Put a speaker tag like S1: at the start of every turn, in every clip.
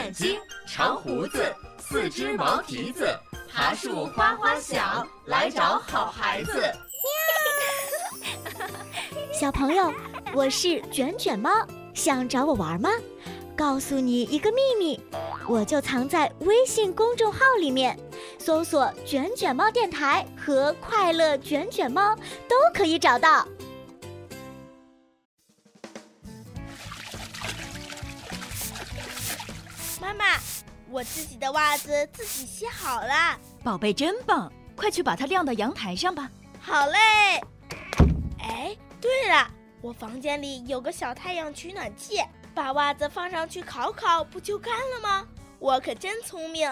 S1: 眼睛，长胡子，四只毛蹄子，爬树哗哗响，来找好孩子。
S2: 小朋友，我是卷卷猫，想找我玩吗？告诉你一个秘密，我就藏在微信公众号里面，搜索卷卷猫电台和快乐卷卷猫都可以找到。
S3: 妈妈，我自己的袜子自己洗好了。
S4: 宝贝真棒，快去把它晾到阳台上吧。
S3: 好嘞。哎，对了，我房间里有个小太阳取暖器，把袜子放上去烤烤，不就干了吗？我可真聪明。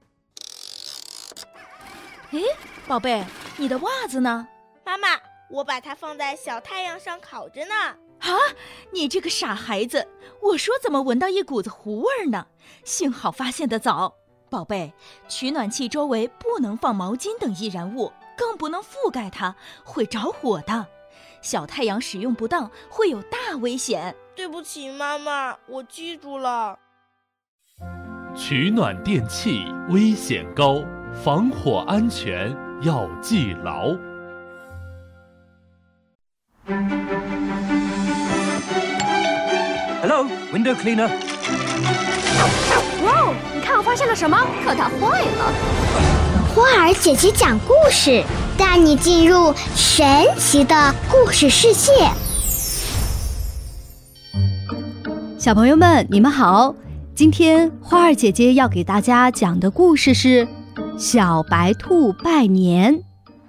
S4: 诶，宝贝，你的袜子呢？
S3: 妈妈，我把它放在小太阳上烤着呢。
S4: 啊，你这个傻孩子，我说怎么闻到一股子糊味呢？幸好发现得早。宝贝，取暖器周围不能放毛巾等易燃物，更不能覆盖它，会着火的。小太阳使用不当会有大危险。
S3: 对不起妈妈，我记住了。
S5: 取暖电器危险高，防火安全要记牢。
S6: Hello, window cleaner.
S7: 哇哦，你看我发现了什么？可它坏了。
S8: 花儿姐姐讲故事，带你进入神奇的故事世界。
S9: 小朋友们，你们好！今天花儿姐姐要给大家讲的故事是小白兔拜年。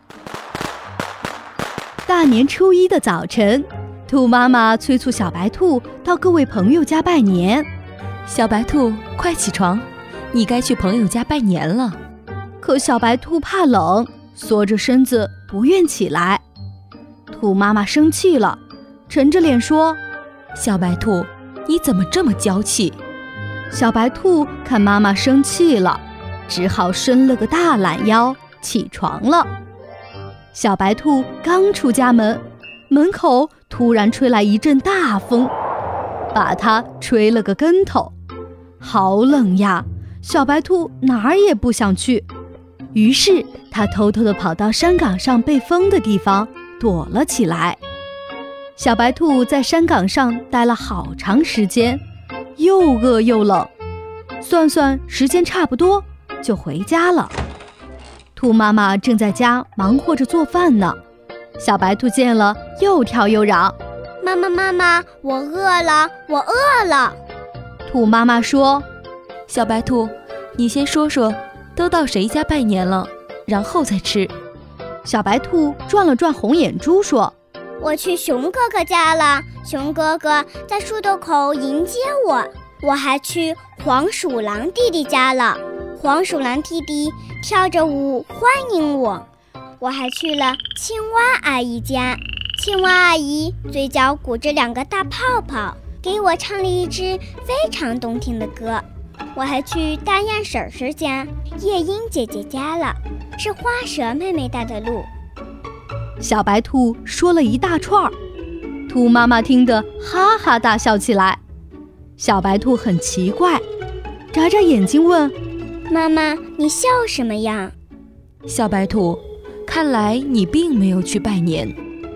S9: 大年初一的早晨，兔妈妈催促小白兔到各位朋友家拜年。
S10: 小白兔，快起床，你该去朋友家拜年了。
S9: 可小白兔怕冷，缩着身子不愿起来。兔妈妈生气了，沉着脸说：
S10: 小白兔，你怎么这么娇气？
S9: 小白兔看妈妈生气了，只好伸了个大懒腰，起床了。小白兔刚出家门，门口突然吹来一阵大风，把它吹了个跟头。好冷呀，小白兔哪儿也不想去。于是它偷偷地跑到山岗上背风的地方躲了起来。小白兔在山岗上待了好长时间，又饿又冷，算算时间差不多，就回家了。兔妈妈正在家忙活着做饭呢，小白兔见了又跳又嚷：
S8: 妈妈妈妈，我饿了，我饿了。
S9: 兔妈妈说：
S10: 小白兔，你先说说都到谁家拜年了，然后再吃。
S9: 小白兔转了转红眼珠说：
S8: 我去熊哥哥家了，熊哥哥在树洞口迎接我。我还去黄鼠狼弟弟家了，黄鼠狼弟弟跳着舞欢迎我。我还去了青蛙阿姨家，青蛙阿姨嘴角鼓着2个大泡泡，给我唱了一支非常动听的歌。我还去大雁婶婶家，夜莺姐姐家了，是花蛇妹妹带的路。
S9: 小白兔说了一大串，兔妈妈听得哈哈大笑起来。小白兔很奇怪，眨眨眼睛问：
S8: 妈妈，你笑什么呀？
S10: 小白兔，看来你并没有去拜年。